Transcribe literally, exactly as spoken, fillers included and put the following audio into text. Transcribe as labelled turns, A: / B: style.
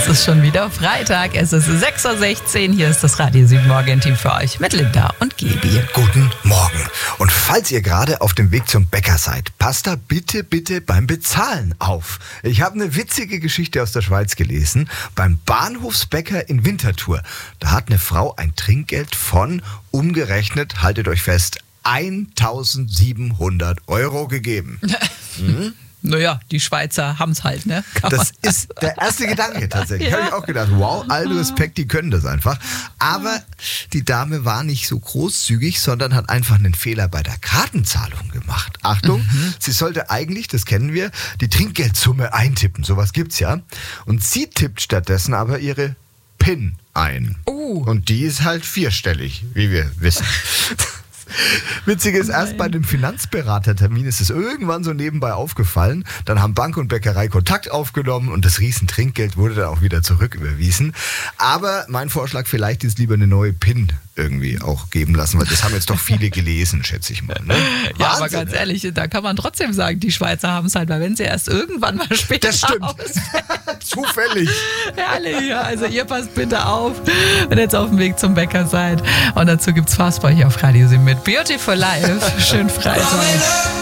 A: ist schon wieder Freitag. Es ist sechs Uhr sechzehn. Hier ist das Radio sieben Morgen-Team für euch mit Linda und Gebi.
B: Guten Morgen. Und falls ihr gerade auf dem Weg zum Bäcker seid, passt da bitte, bitte beim Bezahlen auf. Ich habe eine witzige Geschichte aus der Schweiz gelesen. Beim Bahnhofsbäcker in Winterthur. Da hat eine Frau ein Trinkgeld von, umgerechnet, haltet euch fest, eintausendsiebenhundert Euro gegeben.
A: Hm? Naja, die Schweizer haben's halt, ne? Kann
B: das ist der erste Gedanke tatsächlich. Ja. Habe ich auch gedacht, wow, allen Respekt, die können das einfach. Aber die Dame war nicht so großzügig, sondern hat einfach einen Fehler bei der Kartenzahlung gemacht. Achtung, mhm. sie sollte eigentlich, das kennen wir, die Trinkgeldsumme eintippen. Sowas gibt's ja. Und sie tippt stattdessen aber ihre PIN ein.
A: Oh.
B: Und die ist halt vierstellig, wie wir wissen. Witzig ist, erst bei dem Finanzberatertermin ist es irgendwann so nebenbei aufgefallen. Dann haben Bank und Bäckerei Kontakt aufgenommen und das Riesentrinkgeld wurde dann auch wieder zurücküberwiesen. Aber mein Vorschlag, vielleicht ist lieber eine neue PIN irgendwie auch geben lassen, weil das haben jetzt doch viele gelesen, schätze ich mal. Ne?
A: Ja, Wahnsinn, aber ganz ehrlich, da kann man trotzdem sagen, die Schweizer haben es halt, weil wenn sie erst irgendwann mal später
B: Das stimmt. Zufällig.
A: Herrlich, ja. Also ihr passt bitte auf, wenn ihr jetzt auf dem Weg zum Bäcker seid. Und dazu gibt's Fastball hier auf Radio sieben mit Beautiful Life. Schönen Freitag.